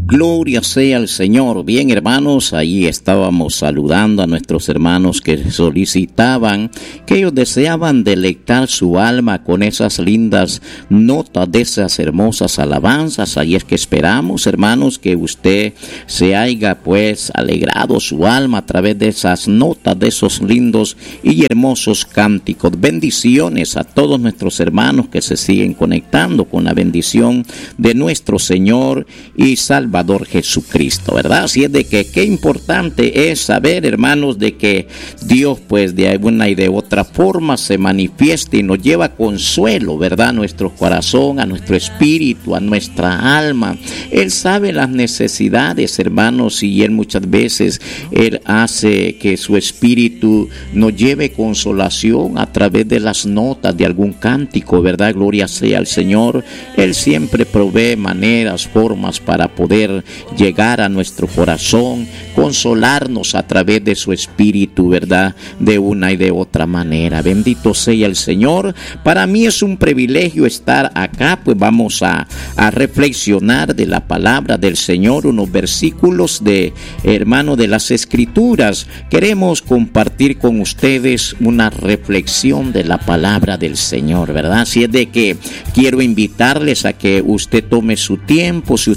Gloria sea al Señor. Bien, hermanos, ahí estábamos saludando a nuestros hermanos que solicitaban, que ellos deseaban deleitar su alma con esas lindas notas de esas hermosas alabanzas. Ahí es que esperamos, hermanos, que usted se haya pues alegrado su alma a través de esas notas, de esos lindos y hermosos cánticos. Bendiciones a todos nuestros hermanos que se siguen conectando con la bendición de nuestro Señor y Salvador Jesucristo, ¿verdad? Así es de que qué importante es saber, hermanos, de que Dios pues de alguna y de otra forma se manifiesta y nos lleva consuelo, ¿verdad? A nuestro corazón, a nuestro espíritu, a nuestra alma. Él sabe las necesidades, hermanos, y Él muchas veces Él hace que su espíritu nos lleve consolación a través de las notas de algún cántico, ¿verdad? Gloria sea al Señor. Él siempre provee maneras, formas para poder llegar a nuestro corazón, consolarnos a través de su espíritu, ¿verdad? De una y de otra manera. Bendito sea el Señor. Para mí es un privilegio estar acá, pues vamos a reflexionar de la palabra del Señor, unos versículos de, hermano, de las Escrituras. Queremos compartir con ustedes una reflexión de la palabra del Señor, ¿verdad? Así es de que quiero invitarles a que usted tome su tiempo, si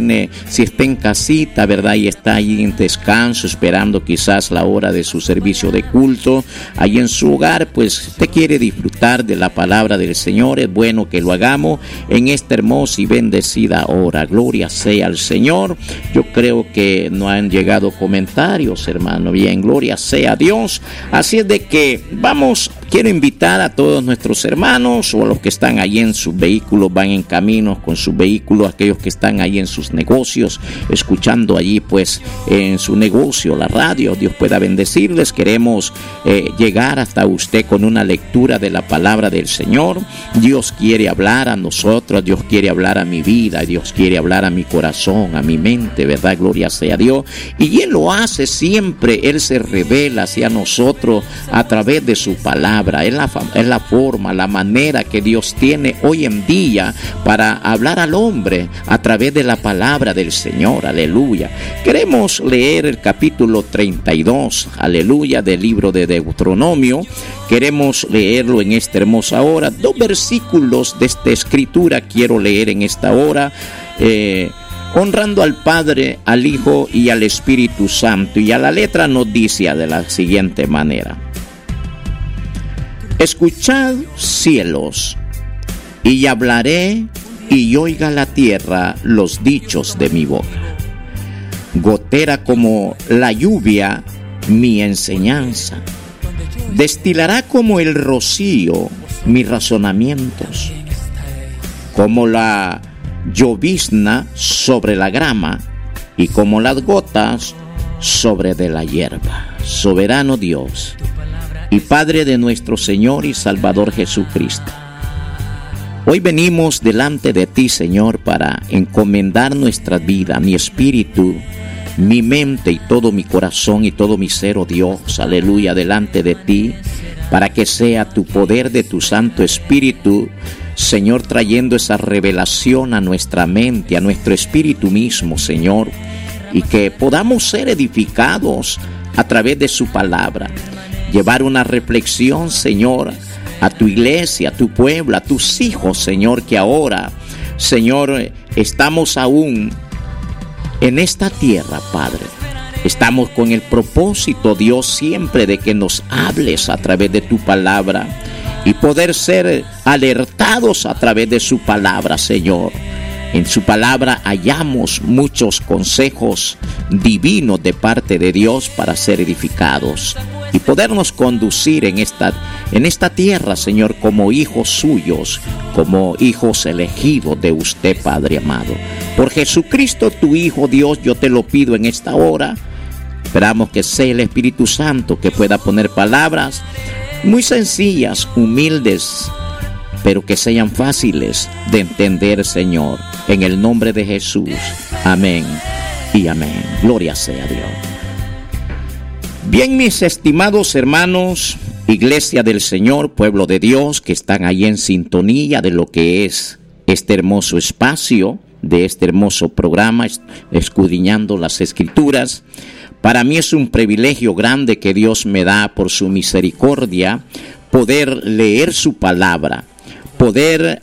está en casita, ¿verdad? Y está ahí en descanso, esperando quizás la hora de su servicio de culto, ahí en su hogar, pues usted quiere disfrutar de la palabra del Señor. Es bueno que lo hagamos en esta hermosa y bendecida hora. Gloria sea al Señor. Yo creo que no han llegado comentarios, hermano. Bien, gloria sea a Dios. Así es de que quiero invitar a todos nuestros hermanos o a los que están ahí en sus vehículos, van en camino con sus vehículos, aquellos que están ahí en sus negocios, escuchando allí pues en su negocio la radio. Dios pueda bendecirles. Queremos llegar hasta usted con una lectura de la palabra del Señor. Dios quiere hablar a nosotros, Dios quiere hablar a mi vida, Dios quiere hablar a mi corazón, a mi mente, ¿verdad? Gloria sea a Dios. Y Él lo hace siempre. Él se revela hacia nosotros a través de su palabra. Es la forma, la manera que Dios tiene hoy en día para hablar al hombre a través de la palabra del Señor. Aleluya. Queremos leer el capítulo 32, aleluya, del libro de Deuteronomio. Queremos leerlo en esta hermosa hora. 2 versículos de esta escritura quiero leer en esta hora, honrando al Padre, al Hijo y al Espíritu Santo. Y a la letra nos dice de la siguiente manera: escuchad, cielos, y hablaré, y oiga la tierra los dichos de mi boca. Gotera como la lluvia mi enseñanza, destilará como el rocío mis razonamientos, como la llovizna sobre la grama y como las gotas sobre de la hierba. Soberano Dios y Padre de nuestro Señor y Salvador Jesucristo, hoy venimos delante de ti, Señor, para encomendar nuestra vida, mi espíritu, mi mente y todo mi corazón y todo mi ser, oh Dios, aleluya, delante de ti, para que sea tu poder de tu Santo Espíritu, Señor, trayendo esa revelación a nuestra mente, a nuestro espíritu mismo, Señor, y que podamos ser edificados a través de su palabra, llevar una reflexión, Señor, a tu iglesia, a tu pueblo, a tus hijos, Señor, que ahora, Señor, estamos aún en esta tierra, Padre. Estamos con el propósito, Dios, siempre de que nos hables a través de tu palabra y poder ser alertados a través de su palabra, Señor. En su palabra hallamos muchos consejos divinos de parte de Dios para ser edificados y podernos conducir en esta tierra, Señor, como hijos suyos, como hijos elegidos de usted, Padre amado. Por Jesucristo, tu Hijo, Dios, yo te lo pido en esta hora. Esperamos que sea el Espíritu Santo que pueda poner palabras muy sencillas, humildes, pero que sean fáciles de entender, Señor, en el nombre de Jesús. Amén y amén. Gloria sea a Dios. Bien, mis estimados hermanos, Iglesia del Señor, pueblo de Dios, que están ahí en sintonía de lo que es este hermoso espacio de este hermoso programa, Escudriñando las Escrituras. Para mí es un privilegio grande que Dios me da por su misericordia poder leer su palabra, poder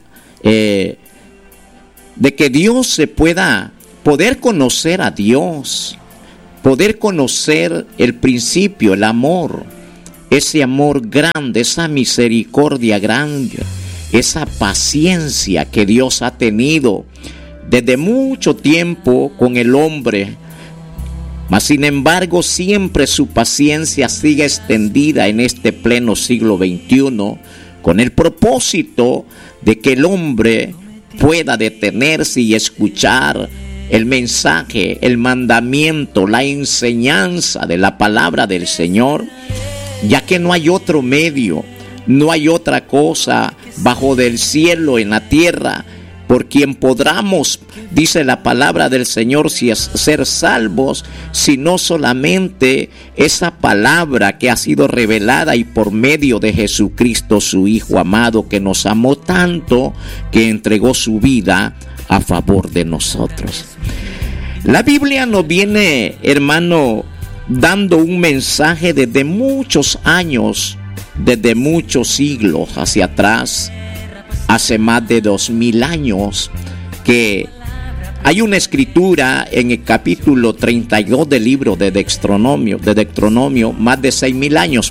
de que Dios se poder conocer a Dios, poder conocer el principio, el amor, ese amor grande, esa misericordia grande, esa paciencia que Dios ha tenido desde mucho tiempo con el hombre. Mas sin embargo siempre su paciencia sigue extendida en este pleno siglo XXI con el propósito de que el hombre pueda detenerse y escuchar el mensaje, el mandamiento, la enseñanza de la palabra del Señor, ya que no hay otro medio, no hay otra cosa bajo del cielo en la tierra por quien podamos, dice la palabra del Señor, ser salvos, sino solamente esa palabra que ha sido revelada y por medio de Jesucristo, su Hijo amado, que nos amó tanto que entregó su vida a favor de nosotros. La Biblia nos viene, hermano, dando un mensaje desde muchos años, desde muchos siglos hacia atrás, hace más de 2000 años, que hay una escritura en el capítulo 32 del libro de Deuteronomio, más de 6000 años,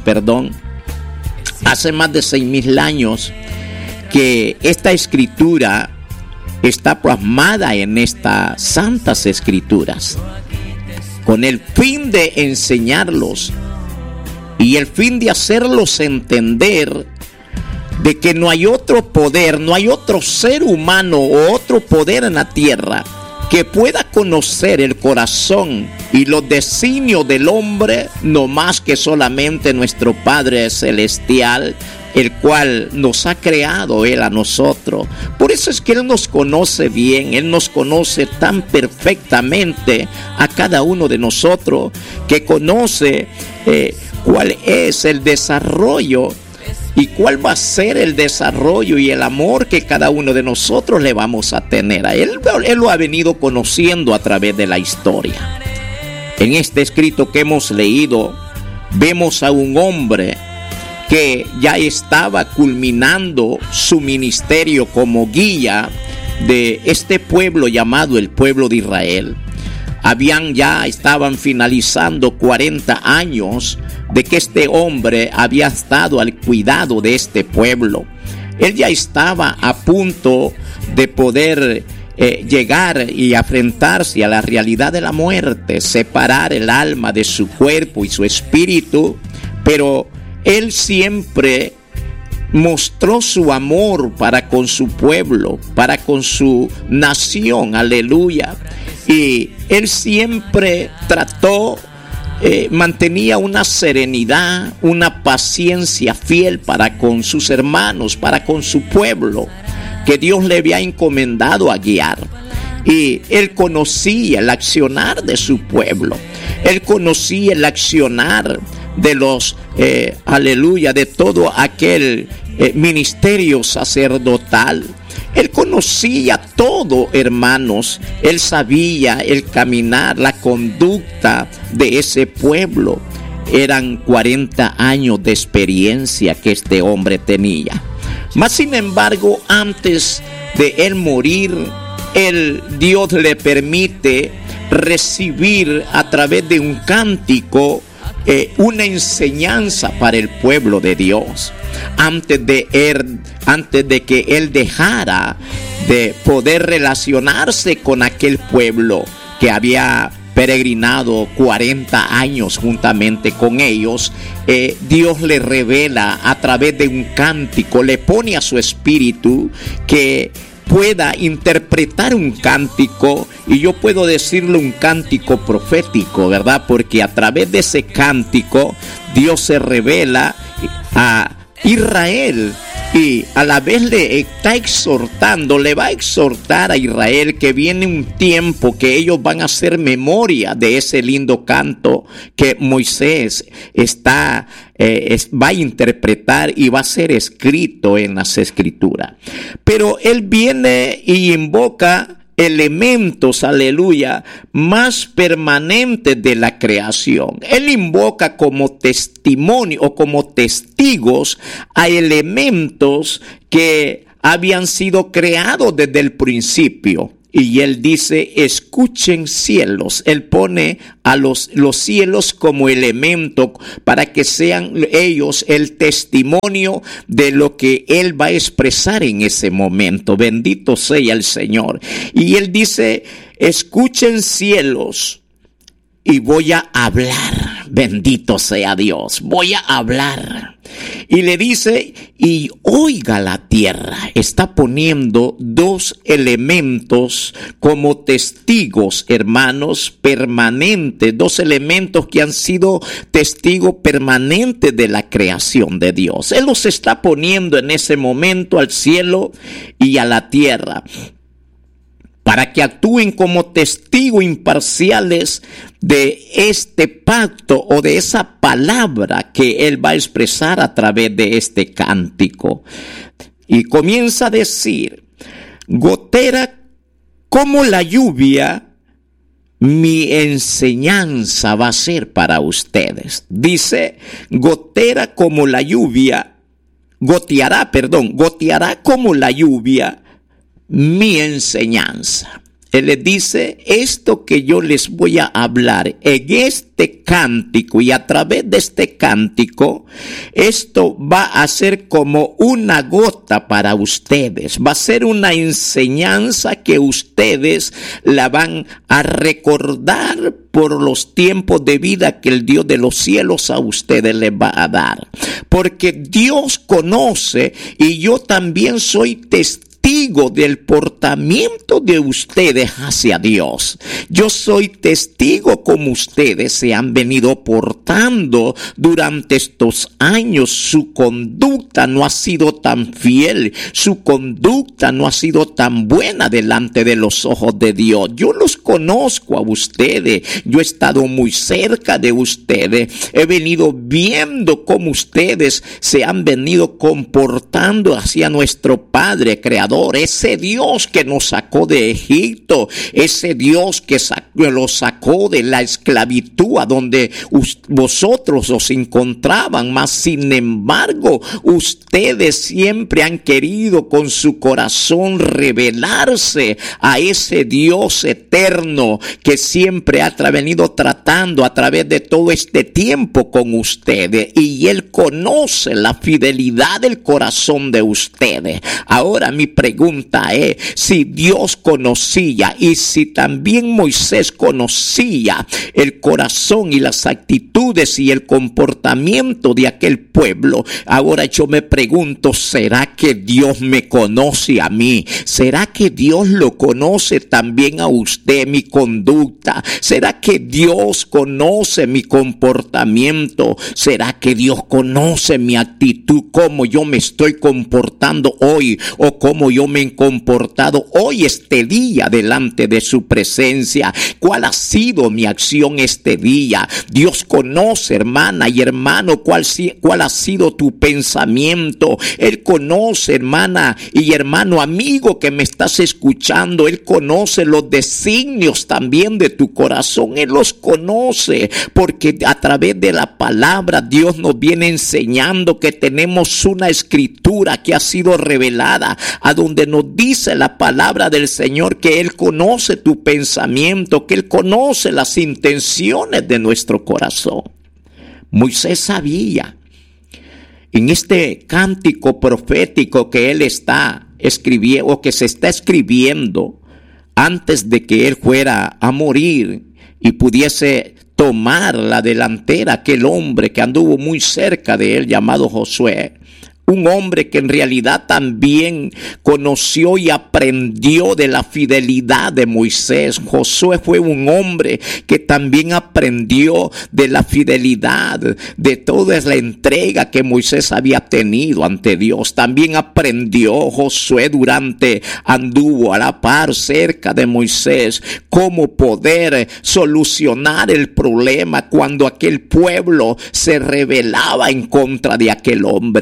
hace más de 6000 años que esta escritura está plasmada en estas santas escrituras con el fin de enseñarlos y el fin de hacerlos entender de que no hay otro poder, no hay otro ser humano o otro poder en la tierra que pueda conocer el corazón y los designios del hombre, no más que solamente nuestro Padre Celestial, el cual nos ha creado Él a nosotros. Por eso es que Él nos conoce bien, Él nos conoce tan perfectamente a cada uno de nosotros, que conoce cuál es el desarrollo y cuál va a ser el desarrollo y el amor que cada uno de nosotros le vamos a tener a Él. Él lo ha venido conociendo a través de la historia. En este escrito que hemos leído, vemos a un hombre que ya estaba culminando su ministerio como guía de este pueblo llamado el pueblo de Israel. Estaban finalizando 40 años de que este hombre había estado al cuidado de este pueblo. Él ya estaba a punto de poder llegar y enfrentarse a la realidad de la muerte, separar el alma de su cuerpo y su espíritu, pero él siempre mostró su amor para con su pueblo, para con su nación, aleluya. Y él siempre mantenía una serenidad, una paciencia fiel para con sus hermanos, para con su pueblo, que Dios le había encomendado a guiar. Y él conocía el accionar de su pueblo, él conocía el accionar de los, de todo aquel ministerio sacerdotal. Él conocía todo, hermanos. Él sabía el caminar, la conducta de ese pueblo. Eran 40 años de experiencia que este hombre tenía. Mas sin embargo, antes de él morir, Dios le permite recibir a través de un cántico una enseñanza para el pueblo de Dios. Antes de que él dejara de poder relacionarse con aquel pueblo que había peregrinado 40 años juntamente con ellos, Dios le revela a través de un cántico, le pone a su espíritu que pueda interpretar un cántico, y yo puedo decirle un cántico profético, ¿verdad? Porque a través de ese cántico Dios se revela a Israel y a la vez le va a exhortar a Israel que viene un tiempo que ellos van a hacer memoria de ese lindo canto que Moisés va a interpretar y va a ser escrito en las escrituras. Pero él viene y invoca elementos, aleluya, más permanentes de la creación. Él invoca como testimonio o como testigos a elementos que habían sido creados desde el principio. Y él dice, escuchen cielos. Él pone a los cielos como elemento para que sean ellos el testimonio de lo que él va a expresar en ese momento. Bendito sea el Señor. Y él dice, escuchen cielos y voy a hablar. Bendito sea Dios. Voy a hablar. Y le dice, y oiga la tierra. Está poniendo dos elementos como testigos, hermanos, permanentes. Dos elementos que han sido testigos permanentes de la creación de Dios. Él los está poniendo en ese momento al cielo y a la tierra, para que actúen como testigos imparciales de este pacto o de esa palabra que él va a expresar a través de este cántico. Y comienza a decir, gotera como la lluvia, mi enseñanza va a ser para ustedes. Dice, gotera como la lluvia, goteará como la lluvia mi enseñanza. Él les dice, esto que yo les voy a hablar en este cántico y a través de este cántico, esto va a ser como una gota para ustedes. Va a ser una enseñanza que ustedes la van a recordar por los tiempos de vida que el Dios de los cielos a ustedes les va a dar. Porque Dios conoce y yo también soy testigo del portamiento de ustedes hacia Dios. Yo soy testigo como ustedes se han venido portando durante estos años. Su conducta no ha sido tan fiel, su conducta no ha sido tan buena delante de los ojos de Dios. Yo los conozco a ustedes, yo he estado muy cerca de ustedes, he venido viendo cómo ustedes se han venido comportando hacia nuestro Padre Creador. Ese Dios que nos sacó de Egipto, ese Dios que los sacó de la esclavitud a donde vosotros os encontraban, mas sin embargo ustedes siempre han querido con su corazón revelarse a ese Dios eterno que siempre ha venido tratando a través de todo este tiempo con ustedes, y Él conoce la fidelidad del corazón de ustedes. Ahora mi pregunta es, si Dios conocía y si también Moisés conocía el corazón y las actitudes y el comportamiento de aquel pueblo, ahora yo me pregunto, ¿será que Dios me conoce a mí? ¿Será que Dios lo conoce también a usted, mi conducta? ¿Será que Dios conoce mi comportamiento? ¿Será que Dios conoce mi actitud, cómo yo me estoy comportando hoy o cómo yo me he comportado hoy, este día, delante de su presencia? ¿Cuál ha sido mi acción este día? Dios conoce, hermana y hermano, cuál ha sido tu pensamiento. Él conoce, hermana y hermano, amigo que me estás escuchando. Él conoce los designios también de tu corazón. Él los conoce, porque a través de la palabra Dios nos viene enseñando que tenemos una escritura que ha sido revelada, a donde nos dice la palabra del Señor que Él conoce tu pensamiento, que Él conoce las intenciones de nuestro corazón. Moisés sabía, en este cántico profético que él está escribiendo, o que se está escribiendo, antes de que él fuera a morir y pudiese tomar la delantera, aquel hombre que anduvo muy cerca de él llamado Josué, un hombre que en realidad también conoció y aprendió de la fidelidad de Moisés. Josué fue un hombre que también aprendió de la fidelidad, de toda la entrega que Moisés había tenido ante Dios. También aprendió Josué anduvo a la par cerca de Moisés, cómo poder solucionar el problema cuando aquel pueblo se rebelaba en contra de aquel hombre.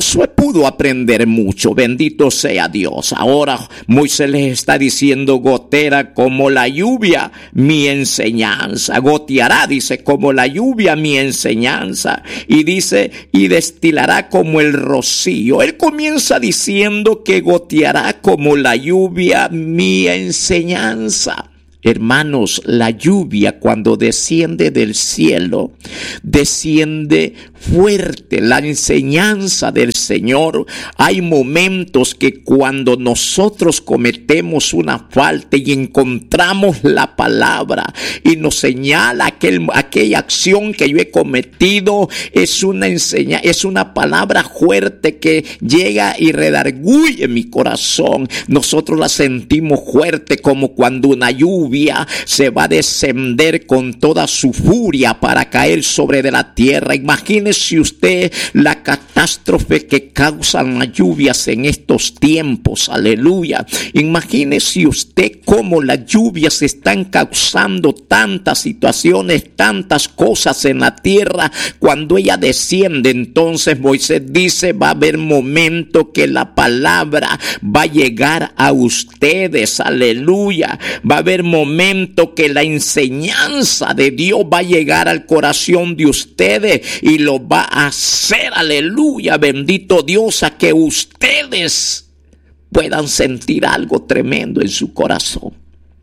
Josué pudo aprender mucho, bendito sea Dios. Ahora Moisés les está diciendo: goteará como la lluvia mi enseñanza. Goteará, dice, como la lluvia mi enseñanza. Y dice, y destilará como el rocío. Él comienza diciendo que goteará como la lluvia mi enseñanza. Hermanos, la lluvia cuando desciende del cielo, desciende fuerte. La enseñanza del Señor. Hay momentos que cuando nosotros cometemos una falta y encontramos la palabra y nos señala aquella acción que yo he cometido, es una palabra fuerte que llega y redarguye mi corazón. Nosotros la sentimos fuerte, como cuando una lluvia se va a descender con toda su furia para caer sobre de la tierra. Imagínese usted la catástrofe que causan las lluvias en estos tiempos. Aleluya. Imagínese usted cómo las lluvias están causando tantas situaciones, tantas cosas en la tierra. Cuando ella desciende, entonces Moisés dice: va a haber momento que la palabra va a llegar a ustedes. Aleluya. Va a haber momento que la enseñanza de Dios va a llegar al corazón de ustedes y lo va a hacer, aleluya, bendito Dios, a que ustedes puedan sentir algo tremendo en su corazón.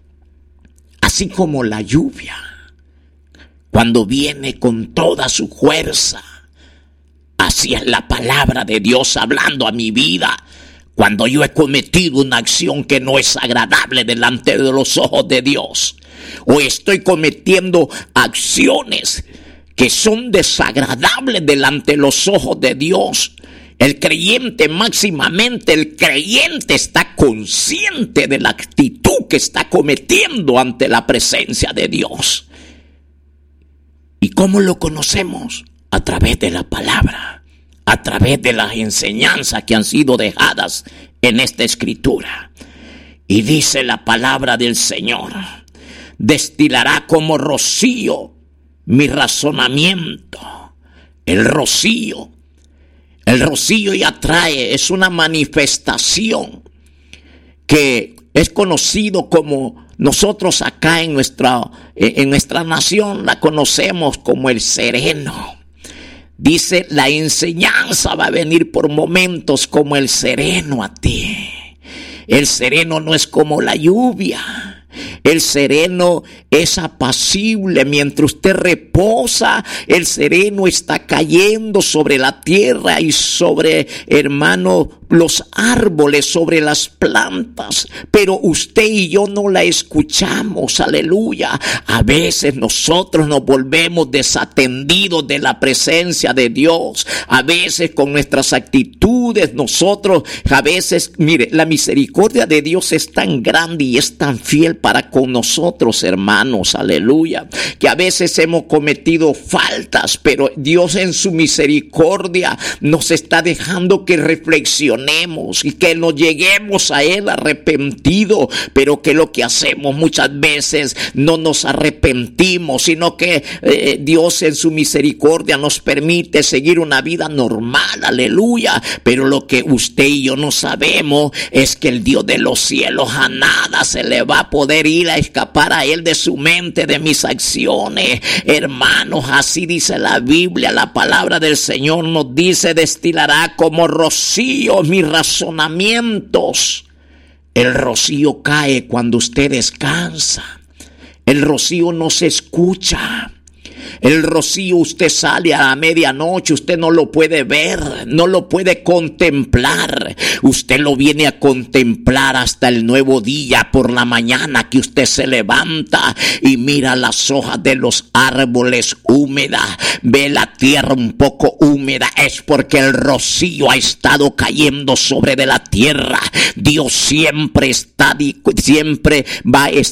Así como la lluvia, cuando viene con toda su fuerza, así es la palabra de Dios hablando a mi vida. Cuando yo he cometido una acción que no es agradable delante de los ojos de Dios, o estoy cometiendo acciones que son desagradables delante de los ojos de Dios, el creyente, máximamente el creyente, está consciente de la actitud que está cometiendo ante la presencia de Dios. ¿Y cómo lo conocemos? A través de la palabra. A través de las enseñanzas que han sido dejadas en esta escritura. Y dice la palabra del Señor: destilará como rocío mi razonamiento. El rocío ya trae, es una manifestación que es conocido como, nosotros acá en nuestra nación la conocemos como el sereno. Dice, la enseñanza va a venir por momentos como el sereno a ti. El sereno no es como la lluvia. El sereno es apacible. Mientras usted reposa, el sereno está cayendo sobre la tierra y sobre, hermano, los árboles, sobre las plantas. Pero usted y yo no la escuchamos, aleluya. A veces nosotros nos volvemos desatendidos de la presencia de Dios. A veces con nuestras actitudes nosotros, a veces, mire, la misericordia de Dios es tan grande y es tan fiel para con nosotros, hermanos, aleluya, que a veces hemos cometido faltas, pero Dios en su misericordia nos está dejando que reflexionemos y que nos lleguemos a Él arrepentido, pero que lo que hacemos muchas veces no nos arrepentimos, sino que Dios en su misericordia nos permite seguir una vida normal, aleluya, pero lo que usted y yo no sabemos es que el Dios de los cielos a nada se le va a poder ir a escapar a Él de su mente, de mis acciones, hermanos. Así dice la Biblia, la palabra del Señor nos dice: destilará como rocío mis razonamientos. El rocío cae cuando usted descansa. El rocío no se escucha. El rocío, usted sale a la medianoche, usted no lo puede ver, no lo puede contemplar. Usted lo viene a contemplar hasta el nuevo día por la mañana, que usted se levanta y mira las hojas de los árboles húmedas, ve la tierra un poco húmeda. Es porque el rocío ha estado cayendo sobre de la tierra. Dios siempre va a estar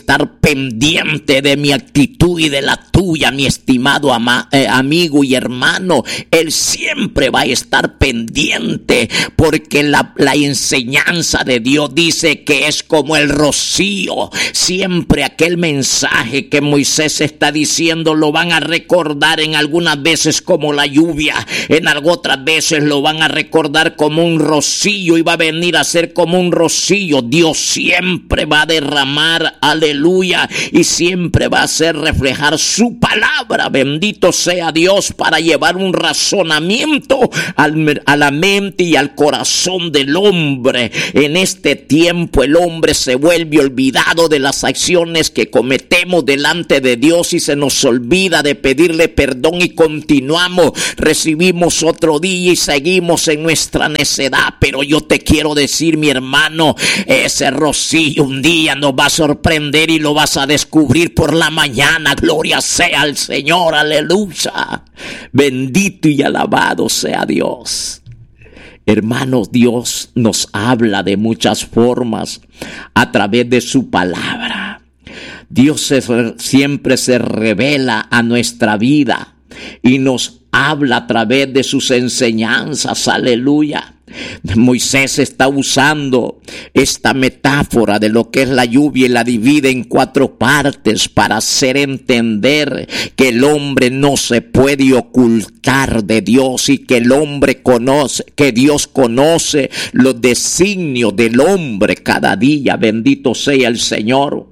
pendiente de mi actitud y de la tuya, mi estimado amigo y hermano. Él siempre va a estar pendiente, porque la enseñanza de Dios dice que es como el rocío. Siempre aquel mensaje que Moisés está diciendo lo van a recordar en algunas veces como la lluvia, en otras veces lo van a recordar como un rocío, y va a venir a ser como un rocío. Dios siempre va a derramar, aleluya, y siempre va a hacer reflejar su palabra, bendito sea Dios, para llevar un razonamiento a la mente y al corazón del hombre. En este tiempo el hombre se vuelve olvidado de las acciones que cometemos delante de Dios y se nos olvida de pedirle perdón, y continuamos, recibimos otro día y seguimos en nuestra necedad. Pero yo te quiero decir, mi hermano, ese rocío un día nos va a sorprender y lo vas a descubrir por la mañana. Gloria sea al Señor, aleluya. Bendito y alabado sea Dios. Hermanos, Dios nos habla de muchas formas a través de su palabra. Dios siempre se revela a nuestra vida y nos habla a través de sus enseñanzas, aleluya. Moisés está usando esta metáfora de lo que es la lluvia y la divide en 4 partes para hacer entender que el hombre no se puede ocultar de Dios, y que el hombre conoce, que Dios conoce los designios del hombre cada día. Bendito sea el Señor.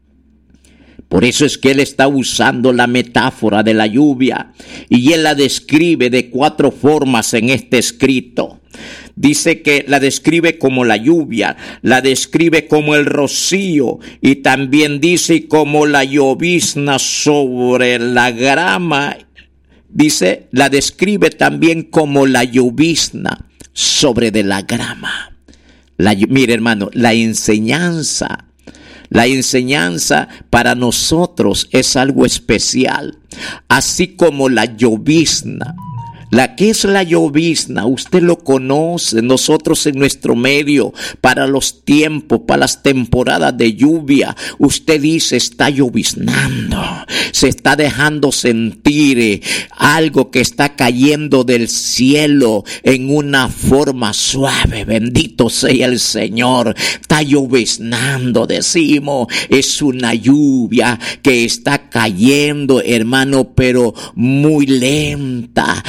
Por eso es que él está usando la metáfora de la lluvia, y él la describe de 4 formas en este escrito. Dice que la describe como la lluvia, la describe como el rocío, y también dice como la llovizna sobre la grama. Dice, la describe también como la llovizna sobre de la grama. Mire, hermano, la enseñanza para nosotros es algo especial, así como la llovizna. ¿Qué es la llovizna? Usted lo conoce. Nosotros en nuestro medio, para los tiempos, para las temporadas de lluvia, usted dice, está lloviznando. Se está dejando sentir algo que está cayendo del cielo en una forma suave. Bendito sea el Señor. Está lloviznando, decimos. Es una lluvia que está cayendo, hermano, pero muy lenta.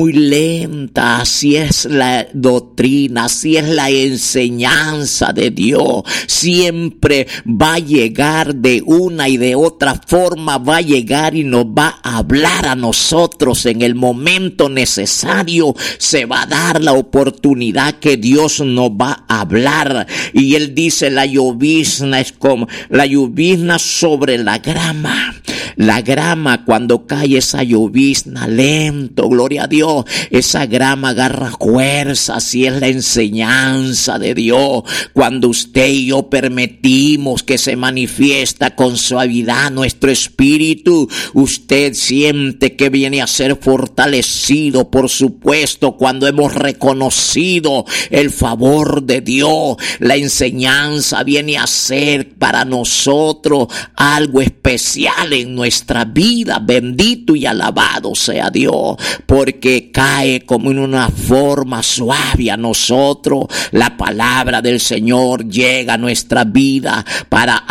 Así es la doctrina, así es la enseñanza de Dios. Siempre va a llegar de una y de otra forma, va a llegar y nos va a hablar a nosotros en el momento necesario. Se va a dar la oportunidad que Dios nos va a hablar. Y él dice, la llovizna es como la llovizna sobre la grama. La grama, cuando cae esa llovizna, lento, gloria a Dios, esa grama agarra fuerza. Así es la enseñanza de Dios. Cuando usted y yo permitimos que se manifiesta con suavidad nuestro espíritu, usted siente que viene a ser fortalecido. Por supuesto, cuando hemos reconocido el favor de Dios, la enseñanza viene a ser para nosotros algo especial en nuestra vida. Bendito y alabado sea Dios, porque cae como en una forma suave a nosotros. La palabra del Señor llega a nuestra vida para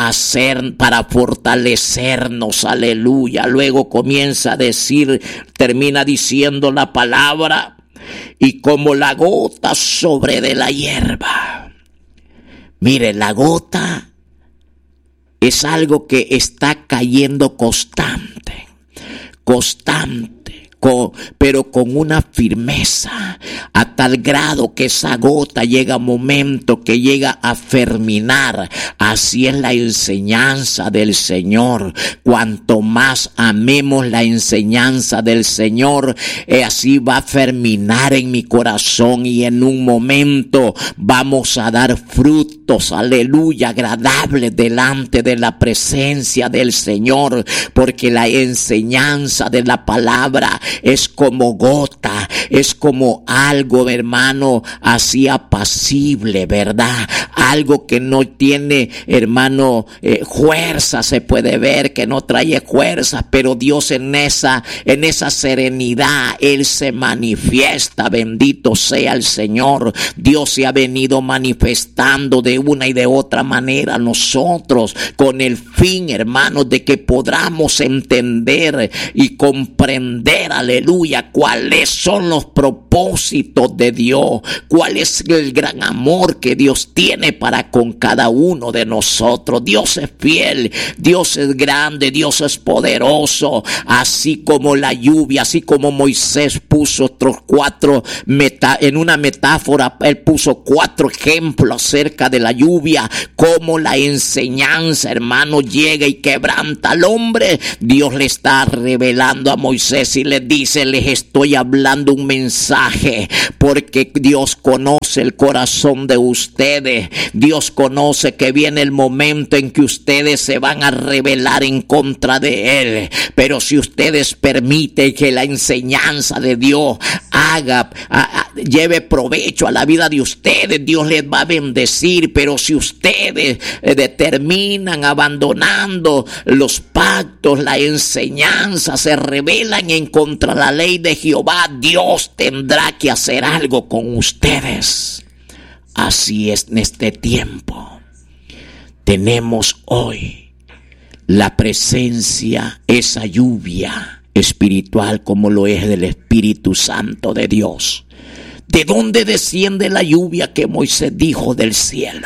fortalecernos, aleluya. Luego comienza a decir, termina diciendo la palabra, y como la gota sobre de la hierba. Mire, la gota es algo que está cayendo constante, pero con una firmeza, a tal grado que esa gota llega a un momento que llega a ferminar. Así es la enseñanza del Señor. Cuanto más amemos la enseñanza del Señor, así va a ferminar en mi corazón, y en un momento vamos a dar frutos, aleluya, agradables delante de la presencia del Señor, porque la enseñanza de la palabra es como gota, es como algo, hermano, así apacible, ¿verdad? Algo que no tiene, hermano, fuerza, se puede ver que no trae fuerza, pero Dios en esa serenidad, Él se manifiesta. Bendito sea el Señor. Dios se ha venido manifestando de una y de otra manera a nosotros, con el fin, hermanos, de que podamos entender y comprender, aleluya, cuáles son los propósitos de Dios, cuál es el gran amor que Dios tiene para con cada uno de nosotros. Dios es fiel, Dios es grande, Dios es poderoso, así como la lluvia, así como Moisés puso otros en una metáfora, él puso 4 ejemplos acerca de la lluvia, como la enseñanza, hermano, llega y quebranta al hombre. Dios le está revelando a Moisés y le dice: les estoy hablando un mensaje, porque Dios conoce el corazón de ustedes. Dios conoce que viene el momento en que ustedes se van a rebelar en contra de Él, pero si ustedes permiten que la enseñanza de Dios lleve provecho a la vida de ustedes, Dios les va a bendecir. Pero si ustedes determinan abandonando los pactos, la enseñanza, se rebelan en contra de la ley de Jehová, Dios tendrá que hacer algo con ustedes. Así es en este tiempo. Tenemos hoy la presencia, esa lluvia espiritual como lo es del Espíritu Santo de Dios. ¿De dónde desciende la lluvia que Moisés dijo? Del cielo.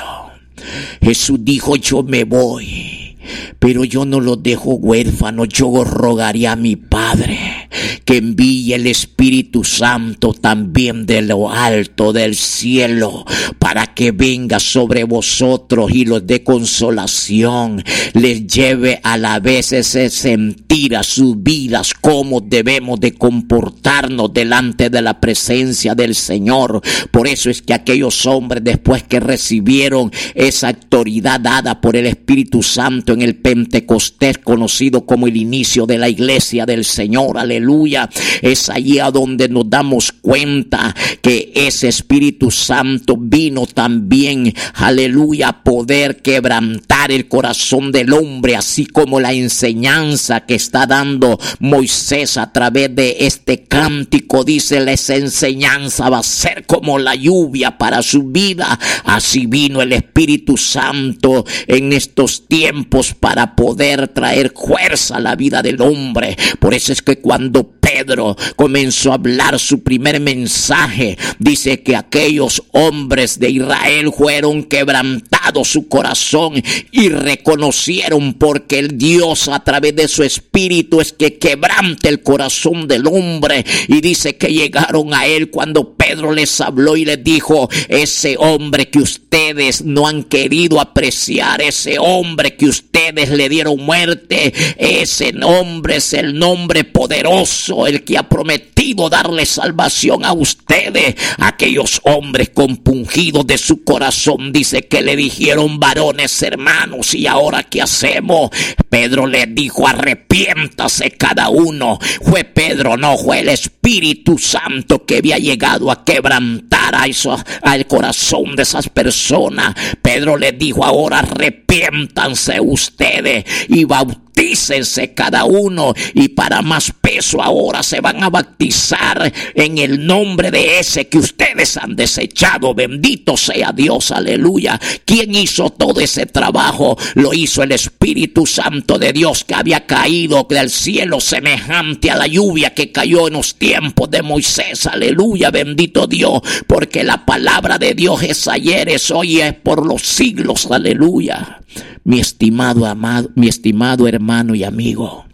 Jesús dijo: yo me voy, pero yo no los dejo huérfanos. Yo rogaré a mi Padre que envíe el Espíritu Santo también de lo alto del cielo, para que venga sobre vosotros y los dé consolación, les lleve a la vez ese sentir a sus vidas, cómo debemos de comportarnos delante de la presencia del Señor. Por eso es que aquellos hombres, después que recibieron esa autoridad dada por el Espíritu Santo en el Pentecostés, conocido como el inicio de la iglesia del Señor, aleluya, es allí a donde nos damos cuenta que ese Espíritu Santo vino también, aleluya, a poder quebrantar el corazón del hombre, así como la enseñanza que está dando Moisés a través de este cántico. Dice: esa enseñanza va a ser como la lluvia para su vida. Así vino el Espíritu Santo en estos tiempos para poder traer fuerza a la vida del hombre. Por eso es que cuando Pedro comenzó a hablar su primer mensaje, dice que aquellos hombres de Israel fueron quebrantados su corazón y reconocieron, porque el Dios a través de su Espíritu es que quebrante el corazón del hombre. Y dice que llegaron a él cuando Pedro les habló y les dijo: ese hombre que ustedes no han querido apreciar, ese hombre que ustedes le dieron muerte, ese nombre es el nombre poderoso, el que ha prometido darle salvación a ustedes. Aquellos hombres compungidos de su corazón, dice que le dijeron: varones hermanos, ¿y ahora qué hacemos? Pedro les dijo: arrepiéntase cada uno. Fue Pedro, no fue el Espíritu Santo que había llegado a quebrantar al corazón de esas personas. Pedro les dijo: ahora arrepiéntanse ustedes y bautícense cada uno, y para más peso ahora se van a bautizar en el nombre de ese que ustedes han desechado. Bendito sea Dios, aleluya. ¿Quién hizo todo ese trabajo? Lo hizo el Espíritu Santo de Dios, que había caído del cielo semejante a la lluvia que cayó en los tiempos de Moisés, aleluya. Bendito Dios, porque la palabra de Dios es ayer, es hoy, es por los siglos, aleluya. Mi estimado amado, mi estimado hermano y amigo,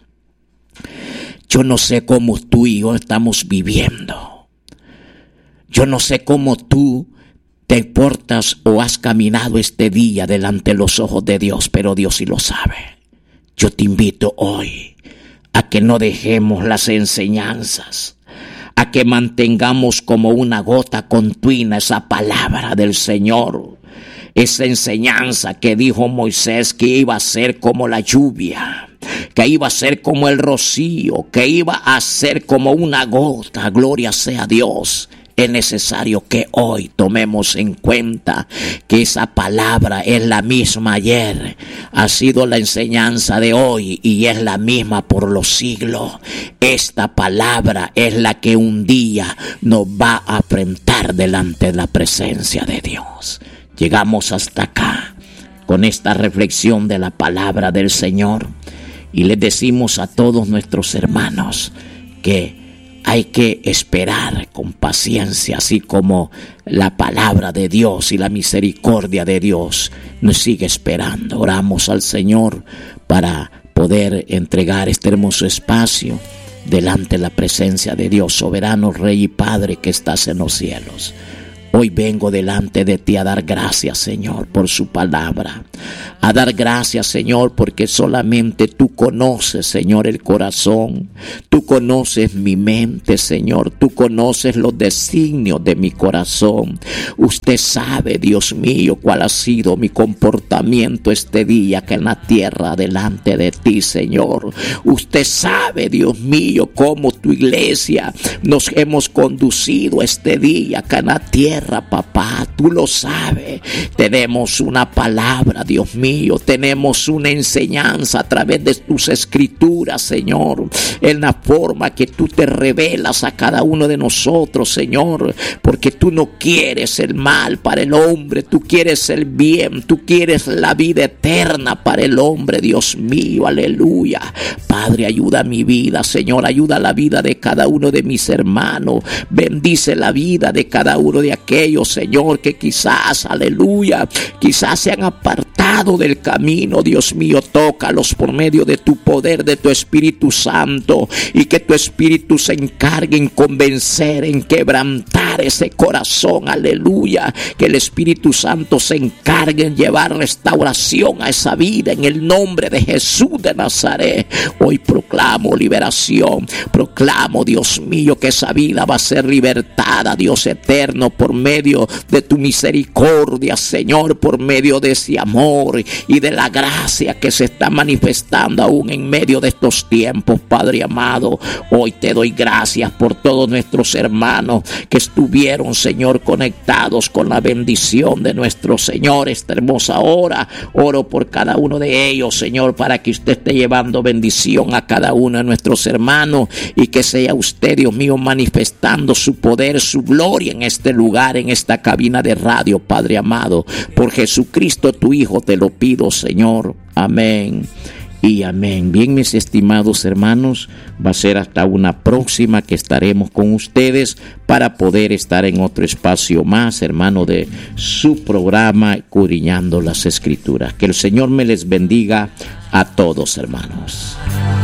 yo no sé cómo tú y yo estamos viviendo. Yo no sé cómo tú te portas o has caminado este día delante de los ojos de Dios, pero Dios sí lo sabe. Yo te invito hoy a que no dejemos las enseñanzas, a que mantengamos como una gota continua esa palabra del Señor, esa enseñanza que dijo Moisés que iba a ser como la lluvia, que iba a ser como el rocío, que iba a ser como una gota. Gloria sea a Dios. Es necesario que hoy tomemos en cuenta que esa palabra es la misma ayer, ha sido la enseñanza de hoy y es la misma por los siglos. Esta palabra es la que un día nos va a enfrentar delante de la presencia de Dios. Llegamos hasta acá con esta reflexión de la palabra del Señor y les decimos a todos nuestros hermanos que hay que esperar con paciencia, así como la palabra de Dios y la misericordia de Dios nos sigue esperando. Oramos al Señor para poder entregar este hermoso espacio delante de la presencia de Dios, soberano Rey y Padre que estás en los cielos. Hoy vengo delante de ti a dar gracias, Señor, por su palabra. A dar gracias, Señor, porque solamente tú conoces, Señor, el corazón. Tú conoces mi mente, Señor. Tú conoces los designios de mi corazón. Usted sabe, Dios mío, cuál ha sido mi comportamiento este día que en la tierra delante de ti, Señor. Usted sabe, Dios mío, cómo tu iglesia nos hemos conducido este día que en la tierra. Papá, tú lo sabes. Tenemos una palabra, Dios mío. Tenemos una enseñanza a través de tus escrituras, Señor. En la forma que tú te revelas a cada uno de nosotros, Señor. Porque tú no quieres el mal para el hombre. Tú quieres el bien. Tú quieres la vida eterna para el hombre, Dios mío. Aleluya. Padre, ayuda a mi vida, Señor. Ayuda a la vida de cada uno de mis hermanos. Bendice la vida de cada uno de aquellos, Señor, que quizás, aleluya, quizás se han apartado del camino. Dios mío, tócalos por medio de tu poder, de tu Espíritu Santo, y que tu Espíritu se encargue en convencer, en quebrantar ese corazón, aleluya, que el Espíritu Santo se encargue en llevar restauración a esa vida, en el nombre de Jesús de Nazaret. Hoy proclamo liberación, proclamo, Dios mío, que esa vida va a ser libertada, Dios eterno, por medio de tu misericordia, Señor, por medio de ese amor y de la gracia que se está manifestando aún en medio de estos tiempos, Padre amado. Hoy te doy gracias por todos nuestros hermanos que estuvieron, Señor, conectados con la bendición de nuestro Señor esta hermosa hora. Oro por cada uno de ellos, Señor, para que usted esté llevando bendición a cada uno de nuestros hermanos y que sea usted, Dios mío, manifestando su poder, su gloria en este lugar, en esta cabina de radio, Padre amado. Por Jesucristo tu Hijo te lo pido, Señor. Amén y amén. Bien, mis estimados hermanos, va a ser hasta una próxima que estaremos con ustedes para poder estar en otro espacio más, hermano, de su programa Escudriñando las Escrituras. Que el Señor me les bendiga a todos, hermanos.